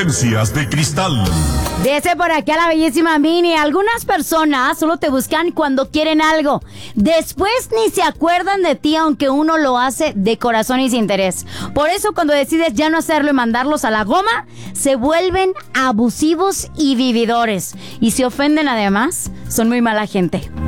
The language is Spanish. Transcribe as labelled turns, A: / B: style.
A: Esencias de Cristal.
B: Dice por acá la bellísima Mini, algunas personas solo te buscan cuando quieren algo. Después ni se acuerdan de ti, aunque uno lo hace de corazón y sin interés. Por eso cuando decides ya no hacerlo y mandarlos a la goma, se vuelven abusivos y vividores. Y se ofenden además, son muy mala gente.